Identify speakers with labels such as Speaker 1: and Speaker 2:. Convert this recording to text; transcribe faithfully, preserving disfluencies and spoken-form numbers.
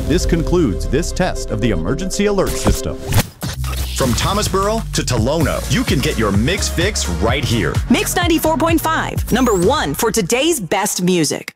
Speaker 1: This concludes this test of the emergency alert system. From Thomasboro to Tolono, you can get your mix fix right here.
Speaker 2: Mix ninety-four point five, number one for today's best music.